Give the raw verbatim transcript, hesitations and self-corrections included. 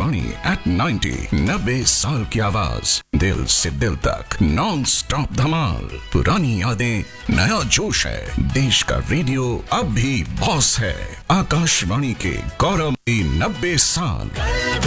Akashvani eight ninety, नब्बे साल की आवाज, दिल से दिल तक, नॉन स्टॉप धमाल। पुरानी यादें, नया जोश है, देश का रेडियो अब भी बॉस है। आकाशवाणी के गौरव नब्बे साल।